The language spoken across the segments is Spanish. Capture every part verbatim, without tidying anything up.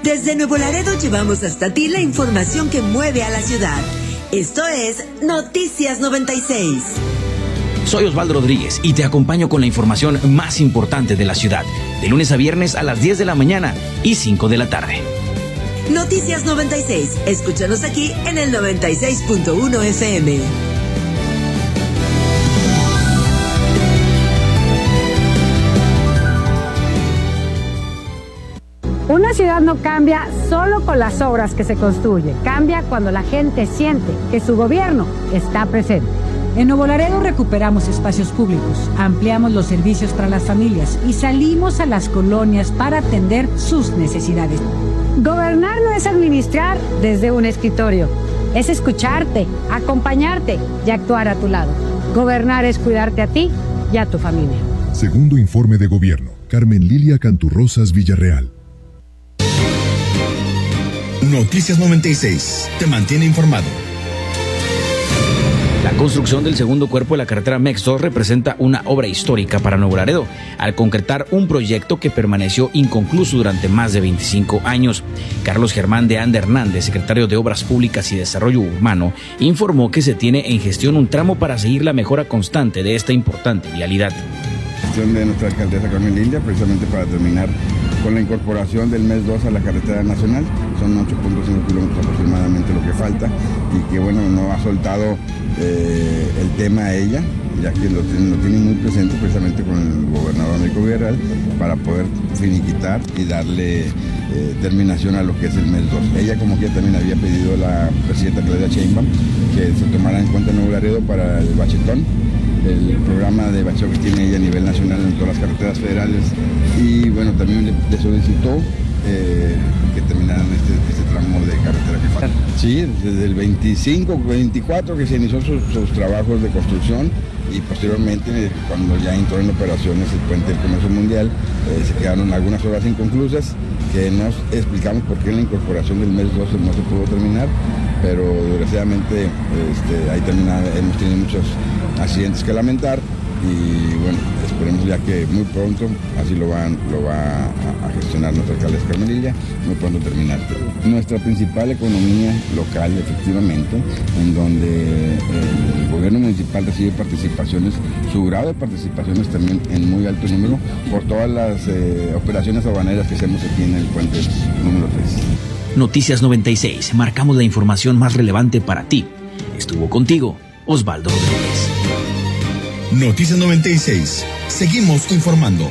Desde Nuevo Laredo llevamos hasta ti la información que mueve a la ciudad. Esto es Noticias noventa y seis. Soy Osvaldo Rodríguez y te acompaño con la información más importante de la ciudad, de lunes a viernes a las diez de la mañana y cinco de la tarde. Noticias noventa y seis. Escúchanos aquí en el noventa y seis punto uno F M. Una ciudad no cambia solo con las obras que se construyen, cambia cuando la gente siente que su gobierno está presente. En Nuevo Laredo recuperamos espacios públicos, ampliamos los servicios para las familias y salimos a las colonias para atender sus necesidades. Gobernar no es administrar desde un escritorio, es escucharte, acompañarte y actuar a tu lado. Gobernar es cuidarte a ti y a tu familia. Segundo informe de gobierno, Carmen Lilia Canturrosas Villarreal. Noticias noventa y seis, te mantiene informado. La construcción del segundo cuerpo de la carretera MEX dos representa una obra histórica para Nuevo Laredo, al concretar un proyecto que permaneció inconcluso durante más de veinticinco años. Carlos Germán de Anda Hernández, secretario de Obras Públicas y Desarrollo Urbano, informó que se tiene en gestión un tramo para seguir la mejora constante de esta importante vialidad. Gestión de nuestra alcaldesa Carmen Lilia, precisamente para terminar con la incorporación del MEX dos a la carretera nacional. Son ocho punto cinco kilómetros aproximadamente lo que falta y que bueno, no ha soltado eh, el tema a ella, ya que lo tiene, lo tiene muy presente precisamente con el gobernador Américo Villarreal para poder finiquitar y darle eh, terminación a lo que es el MEX dos. Ella como que también había pedido a la presidenta Claudia Sheinbaum que se tomara en cuenta Nuevo Laredo para el bachetón, el programa de bacheo que tiene ella a nivel nacional en todas las carreteras federales, y bueno, también le, le solicitó eh, que terminaran este, este tramo de carretera que falta. Sí, desde el veinticinco, veinticuatro que se inició sus, sus trabajos de construcción, y posteriormente cuando ya entró en operaciones el puente del comercio mundial, eh, se quedaron algunas obras inconclusas que nos explicamos por qué la incorporación del MEX dos no se pudo terminar, pero desgraciadamente este, ahí termina, hemos tenido muchos accidentes que lamentar, y bueno, esperemos ya que muy pronto así lo, van, lo va a, a gestionar nuestra alcaldesa Carmen Lilia, muy pronto terminar. Nuestra principal economía local, efectivamente, en donde el gobierno municipal recibe participaciones, su grado de participaciones también en muy alto número, por todas las eh, operaciones aduaneras que hacemos aquí en el puente número tres. Noticias noventa y seis, marcamos la información más relevante para ti. Estuvo contigo Osvaldo Rodríguez. Noticias noventa y seis, seguimos informando.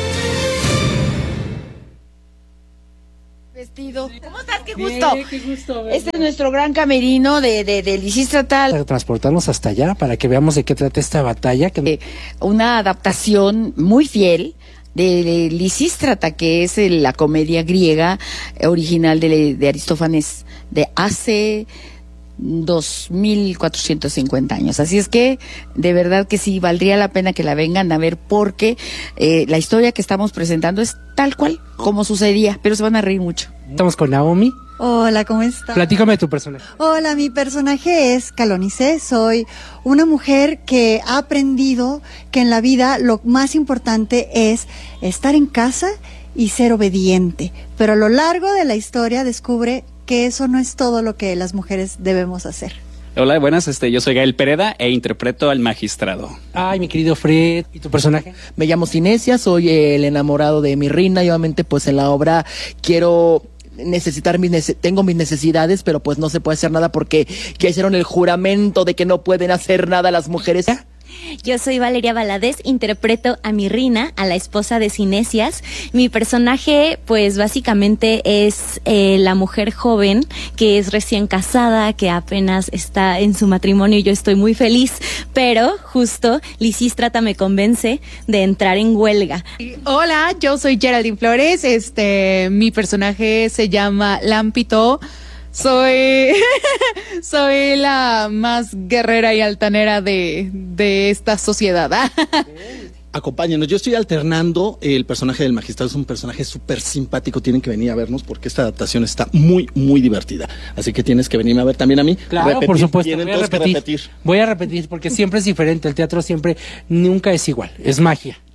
Vestido. ¿Cómo estás? ¡Qué gusto! Bien, qué gusto. Este es nuestro gran camerino de, de, de Lisístrata. Para transportarnos hasta allá, para que veamos de qué trata esta batalla. Que... Eh, una adaptación muy fiel de, de Lisístrata, que es el, la comedia griega original de, de Aristófanes de hace dos mil cuatrocientos cincuenta años. Así es que de verdad que sí valdría la pena que la vengan a ver, porque eh, la historia que estamos presentando es tal cual como sucedía, pero se van a reír mucho. Estamos con Naomi. Hola, ¿cómo estás? Platícame de tu personaje. Hola, mi personaje es Calonice. Soy una mujer que ha aprendido que en la vida lo más importante es estar en casa y ser obediente, pero a lo largo de la historia descubre que eso no es todo lo que las mujeres debemos hacer. Hola, buenas, este, yo soy Gael Pereda e interpreto al magistrado. Ay, mi querido Fred, ¿y tu personaje? Me llamo Cinesia, soy el enamorado de mi reina, y obviamente pues en la obra quiero necesitar mis nece- tengo mis necesidades, pero pues no se puede hacer nada porque ya hicieron el juramento de que no pueden hacer nada las mujeres. Yo soy Valeria Valadez, interpreto a Mirrina, a la esposa de Cinesias. Mi personaje, pues básicamente es eh, la mujer joven que es recién casada, que apenas está en su matrimonio, y yo estoy muy feliz, pero justo Lisístrata me convence de entrar en huelga. Hola, yo soy Geraldine Flores, este, mi personaje se llama Lampito. Soy soy la más guerrera y altanera de, de esta sociedad. Acompáñenos, yo estoy alternando el personaje del magistrado, es un personaje súper simpático, tienen que venir a vernos porque esta adaptación está muy, muy divertida, así que tienes que venirme a ver también a mí. Claro, repetir, por supuesto, tienen voy a, todos que repetir, repetir. voy a repetir porque siempre es diferente, el teatro siempre nunca es igual, es magia.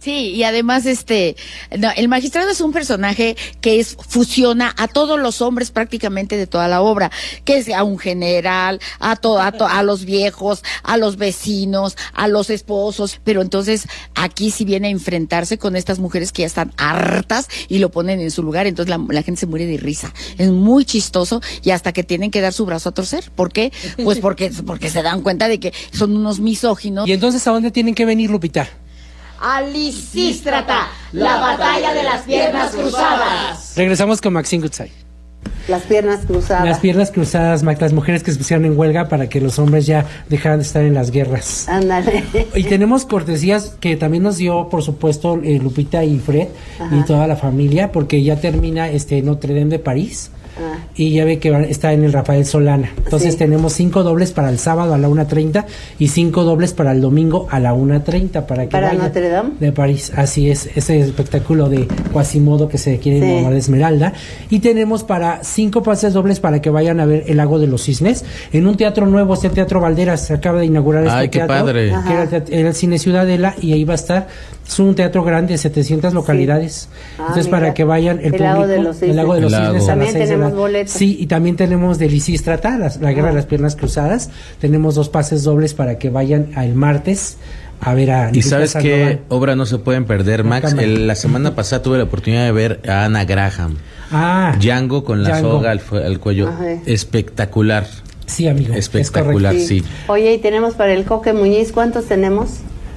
Sí, y además este, no, el magistrado es un personaje que es fusiona a todos los hombres prácticamente de toda la obra, que es a un general, a to, a, to, a los viejos, a los vecinos, a los esposos, pero entonces aquí sí viene a enfrentarse con estas mujeres que ya están hartas y lo ponen en su lugar, entonces la, la gente se muere de risa. Es muy chistoso y hasta que tienen que dar su brazo a torcer. ¿Por qué? Pues porque, porque se dan cuenta de que son unos misóginos. ¿Y entonces a dónde tienen que venir, Lupita? A Lisístrata, la batalla de las piernas cruzadas. Regresamos con Maxine Goodside. Las piernas cruzadas. Las piernas cruzadas, Mac, las mujeres que se pusieron en huelga para que los hombres ya dejaran de estar en las guerras. Ándale. Y tenemos cortesías que también nos dio, por supuesto, eh, Lupita y Fred. Ajá. Y toda la familia, porque ya termina este Notre Dame de París. Ah. Y ya ve que está en el Rafael Solana. Entonces sí. Tenemos cinco dobles para el sábado a la una treinta y cinco dobles para el domingo a la una treinta para que ¿Para vayan Notre Dame? De París. Así es, ese espectáculo de Quasimodo que se quiere sí. llamar Esmeralda. Y tenemos para cinco pases dobles para que vayan a ver El Lago de los Cisnes en un teatro nuevo, este Teatro Valderas. Se acaba de inaugurar este Ay, qué teatro. Padre. Que era el, teatro, era el Cine Ciudadela y ahí va a estar. Es un teatro grande de setecientas localidades. Sí. Ah, Entonces mira, para que vayan el, el público. Lago de los Cisnes. El Lago de los Cisnes. También tenemos boletos. Sí, y también tenemos de Lisístrata, la, la guerra ah. de las piernas cruzadas. Tenemos dos pases dobles para que vayan el martes a ver a... ¿Y sabes qué obra no se pueden perder, Max? El, la semana pasada tuve la oportunidad de ver a Ana Graham. Ah. Django con la Django. soga al, al cuello. Ajá. Espectacular. Sí, amigo. Espectacular, sí. sí. Oye, y tenemos para el Coque Muñiz, ¿cuántos tenemos?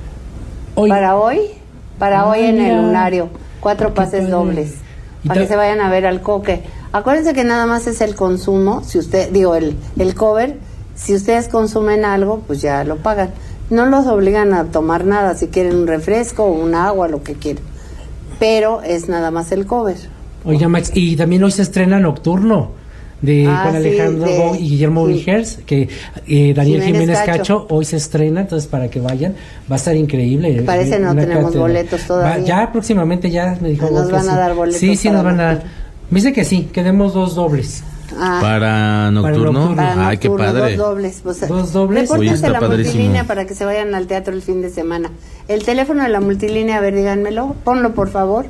Hoy. ¿Para hoy? Para Ay, hoy en el Lunario. Cuatro pases dobles. Para que se vayan a ver al Coque. Acuérdense que nada más es el consumo, si usted, digo, el, el cover, si ustedes consumen algo, pues ya lo pagan. No los obligan a tomar nada, si quieren un refresco o un agua, lo que quieran. Pero es nada más el cover. Oiga, Max, y también hoy se estrena Nocturno de ah, Juan sí, Alejandro de, Go y Guillermo sí. Vigers, que eh, Daniel Jiménez, Jiménez Cacho. Cacho hoy se estrena, entonces para que vayan, va a estar increíble. Parece no tenemos cátedra. boletos todavía. Va, ya próximamente ya me dijo. Nos van sí. a dar boletos. Sí, sí, nos van a dar. Me dice que sí, que demos dos dobles. Ah. ¿Para nocturno? Para nocturno. Ay, qué padre. Dos dobles. Pues, dos dobles. Repórtense la multilínea para que se vayan al teatro el fin de semana. El teléfono de la multilínea, a ver, díganmelo. Ponlo, por favor.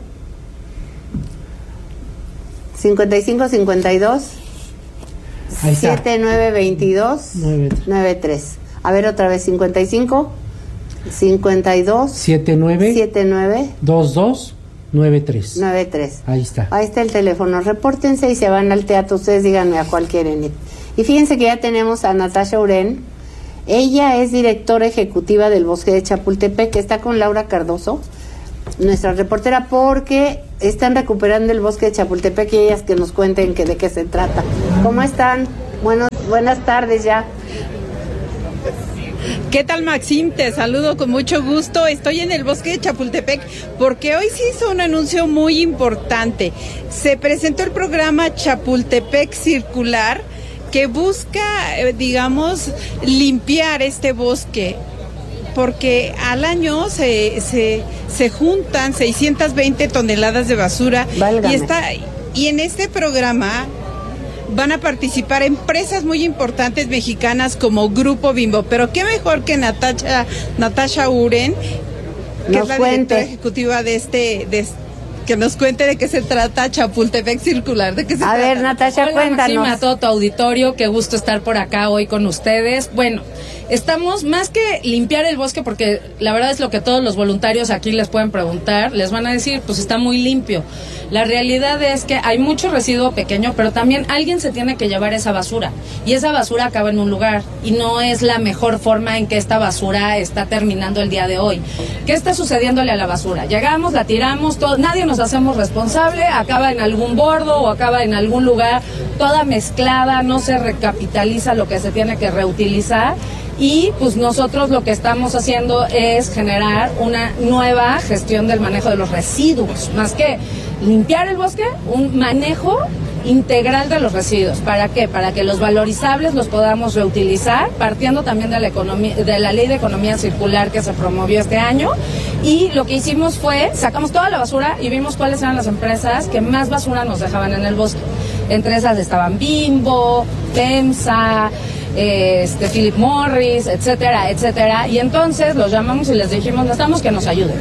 cincuenta y cinco cincuenta y dos setenta y nueve veintidós noventa y tres. A ver, otra vez, cincuenta y cinco cincuenta y dos setenta y nueve setenta y nueve veintidós noventa y tres. noventa y tres. Ahí está. Ahí está el teléfono. Repórtense y se van al teatro. Ustedes díganme a cuál quieren ir. Y fíjense que ya tenemos a Natasha Uren. Ella es directora ejecutiva del Bosque de Chapultepec, que está con Laura Cardoso, nuestra reportera, porque están recuperando el Bosque de Chapultepec y ellas que nos cuenten que de qué se trata. ¿Cómo están? Buenos, buenas tardes ya. ¿Qué tal, Maxim? Te saludo con mucho gusto. Estoy en el Bosque de Chapultepec porque hoy se hizo un anuncio muy importante. Se presentó el programa Chapultepec Circular, que busca, eh, digamos, limpiar este bosque, porque al año se, se, se juntan seiscientas veinte toneladas de basura. Válgame. y está y en este programa van a participar empresas muy importantes mexicanas como Grupo Bimbo, pero qué mejor que Natasha, Natasha Uren, que nos es la cuente. directora ejecutiva de este, de, que nos cuente de qué se trata Chapultepec Circular. ¿De qué se a trata? ver, Natasha, Hola, cuéntanos. Maxima, a todo tu auditorio, qué gusto estar por acá hoy con ustedes. Bueno, estamos más que limpiar el bosque, porque la verdad es lo que todos los voluntarios aquí les pueden preguntar, les van a decir, pues está muy limpio. La realidad es que hay mucho residuo pequeño, pero también alguien se tiene que llevar esa basura, y esa basura acaba en un lugar, y no es la mejor forma en que esta basura está terminando el día de hoy. ¿Qué está sucediéndole a la basura? Llegamos, la tiramos, todo, nadie nos hacemos responsable, acaba en algún bordo o acaba en algún lugar, toda mezclada, no se recapitaliza lo que se tiene que reutilizar. Y pues nosotros lo que estamos haciendo es generar una nueva gestión del manejo de los residuos, más que limpiar el bosque, un manejo integral de los residuos. ¿Para qué? Para que los valorizables los podamos reutilizar, partiendo también de la economía, de la ley de economía circular que se promovió este año. Y lo que hicimos fue, sacamos toda la basura y vimos cuáles eran las empresas que más basura nos dejaban en el bosque. Entre esas estaban Bimbo, FEMSA, este Philip Morris, etcétera, etcétera, y entonces los llamamos y les dijimos, necesitamos que nos ayuden.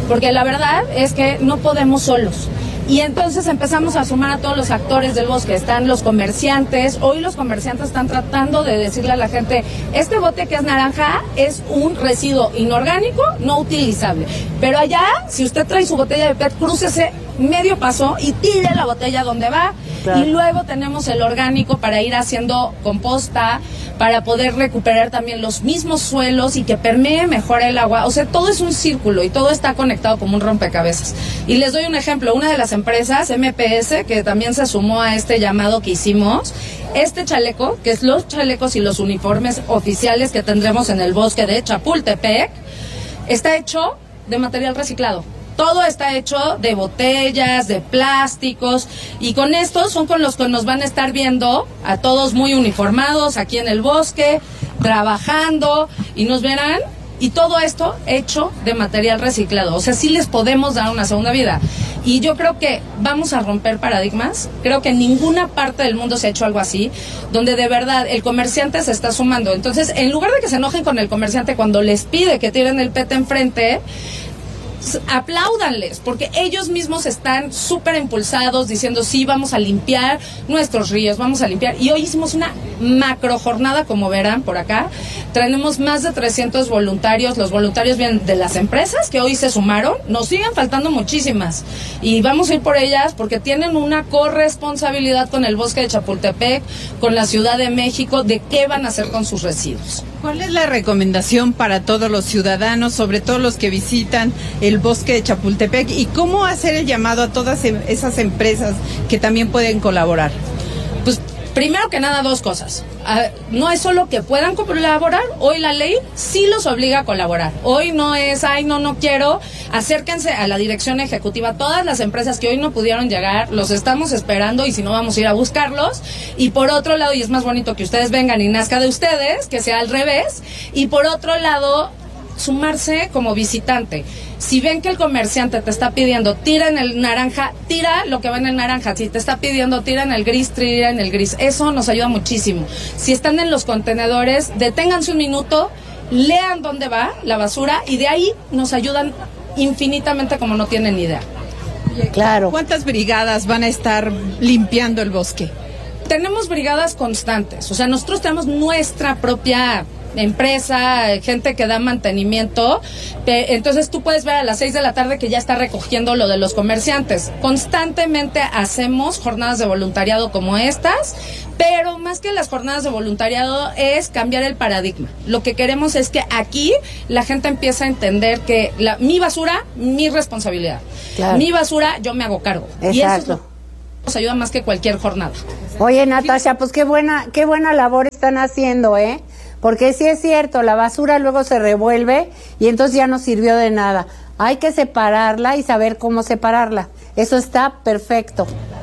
porque la verdad es que no podemos solos. Y entonces empezamos a sumar a todos los actores del bosque. Están los comerciantes. Hoy los comerciantes están tratando de decirle a la gente, este bote que es naranja es un residuo inorgánico no utilizable. Pero allá, si usted trae su botella de P E T, crúcese medio paso y tire la botella donde va. Claro. Y luego tenemos el orgánico para ir haciendo composta, para poder recuperar también los mismos suelos y que permee mejor el agua. O sea, todo es un círculo y todo está conectado como un rompecabezas. Y les doy un ejemplo. Una de las empresas, M P S, que también se sumó a este llamado que hicimos, este chaleco, que es los chalecos y los uniformes oficiales que tendremos en el bosque de Chapultepec, está hecho de material reciclado. Todo está hecho de botellas, de plásticos, y con estos son con los que nos van a estar viendo a todos muy uniformados aquí en el bosque, trabajando, y nos verán, y todo esto hecho de material reciclado. O sea, sí les podemos dar una segunda vida. Y yo creo que vamos a romper paradigmas. Creo que en ninguna parte del mundo se ha hecho algo así, donde de verdad el comerciante se está sumando. Entonces, en lugar de que se enojen con el comerciante cuando les pide que tiren el P E T enfrente, apláudanles, porque ellos mismos están súper impulsados diciendo sí, vamos a limpiar nuestros ríos, vamos a limpiar, y hoy hicimos una macro jornada, como verán por acá. Tenemos más de trescientos voluntarios. Los voluntarios vienen de las empresas que hoy se sumaron, nos siguen faltando muchísimas y vamos a ir por ellas porque tienen una corresponsabilidad con el bosque de Chapultepec, con la Ciudad de México, de qué van a hacer con sus residuos. ¿Cuál es la recomendación para todos los ciudadanos, sobre todo los que visitan el bosque de Chapultepec, y cómo hacer el llamado a todas esas empresas que también pueden colaborar? Pues primero que nada, dos cosas. No es solo que puedan colaborar, hoy la ley sí los obliga a colaborar. Hoy no es, ay, no, no quiero. Acérquense a la dirección ejecutiva. Todas las empresas que hoy no pudieron llegar, los estamos esperando, y si no, vamos a ir a buscarlos. Y por otro lado, y es más bonito que ustedes vengan y nazca de ustedes, que sea al revés. Y por otro lado, sumarse como visitante. Si ven que el comerciante te está pidiendo tira en el naranja, tira lo que va en el naranja. Si te está pidiendo tira en el gris, tira en el gris. Eso nos ayuda muchísimo. Si están en los contenedores, deténganse un minuto, lean dónde va la basura, y de ahí nos ayudan infinitamente como no tienen ni idea. Claro. ¿Cuántas brigadas van a estar limpiando el bosque? Tenemos brigadas constantes. O sea, nosotros tenemos nuestra propia empresa, gente que da mantenimiento. Entonces tú puedes ver a las seis de la tarde que ya está recogiendo lo de los comerciantes. Constantemente hacemos jornadas de voluntariado como estas, pero más que las jornadas de voluntariado es cambiar el paradigma. Lo que queremos es que aquí la gente empiece a entender que la, mi basura, mi responsabilidad. Claro. Mi basura, yo me hago cargo. Exacto. Y eso es lo nos ayuda más que cualquier jornada. Oye, Natasha, pues qué buena, qué buena labor están haciendo, ¿eh? Porque sí es cierto, la basura luego se revuelve y entonces ya no sirvió de nada. Hay que separarla y saber cómo separarla. Eso está perfecto.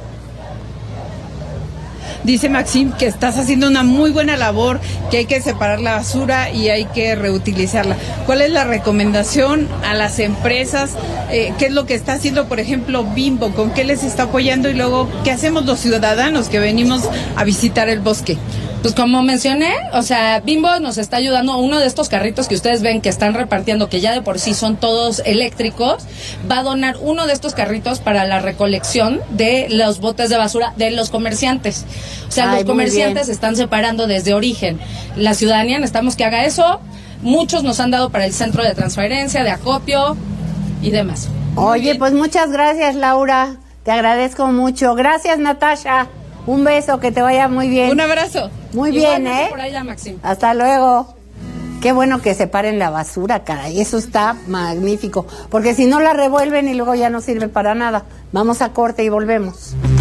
Dice Maxim que estás haciendo una muy buena labor, que hay que separar la basura y hay que reutilizarla. ¿Cuál es la recomendación a las empresas? Eh, ¿Qué es lo que está haciendo, por ejemplo, Bimbo? ¿Con qué les está apoyando? Y luego, ¿qué hacemos los ciudadanos que venimos a visitar el bosque? Pues como mencioné, o sea, Bimbo nos está ayudando. Uno de estos carritos que ustedes ven que están repartiendo, que ya de por sí son todos eléctricos, va a donar uno de estos carritos para la recolección de los botes de basura de los comerciantes. O sea, Ay, los comerciantes se están separando desde origen. La ciudadanía necesitamos que haga eso. Muchos nos han dado para el centro de transferencia, de acopio y demás. Oye, pues muchas gracias, Laura. Te agradezco mucho. Gracias, Natasha. Un beso, que te vaya muy bien. Un abrazo. Muy bien, ¿eh? Por allá, Maxim. Hasta luego. Qué bueno que separen la basura, caray. Eso está magnífico. Porque si no la revuelven y luego ya no sirve para nada. Vamos a corte y volvemos.